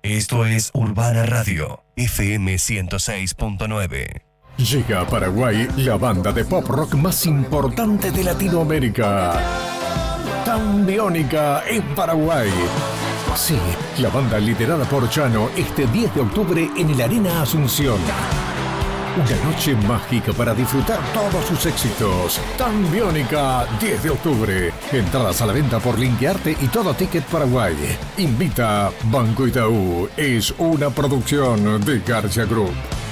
Esto es Urbana Radio, FM 106.9. Llega a Paraguay la banda de pop rock más importante de Latinoamérica. Tambiónica en Paraguay. Sí, la banda liderada por Chano este 10 de octubre en el Arena Asunción. Una noche mágica para disfrutar todos sus éxitos. Tambiónica, 10 de octubre. Entradas a la venta por Linkearte y Todo Ticket Paraguay. Invita Banco Itaú. Es una producción de García Group.